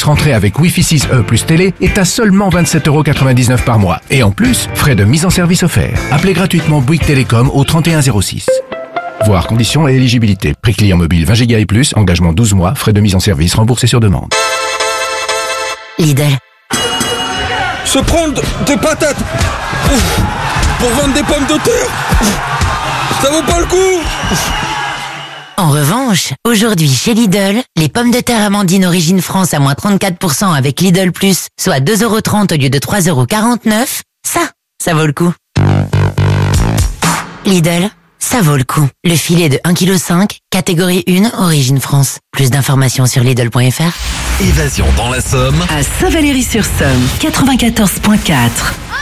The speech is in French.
box rentrée avec Wi-Fi 6E plus télé est à seulement 27,99€ par mois. Et en plus, frais de mise en service offerts. Appelez gratuitement Bouygues Télécom au 3106. Voir conditions et éligibilité. Prix client mobile 20 Go et plus, engagement 12 mois, frais de mise en service remboursés sur demande. Lidl. Se prendre des patates pour vendre des pommes de terre, ça vaut pas le coup. En revanche, aujourd'hui chez Lidl, les pommes de terre Amandine Origine France à moins 34% avec Lidl Plus, soit 2,30€ au lieu de 3,49€, ça vaut le coup. Lidl, ça vaut le coup. Le filet de 1,5 kg, catégorie 1, Origine France. Plus d'informations sur Lidl.fr. Évasion dans la Somme. À Saint-Valery-sur-Somme, 94.4.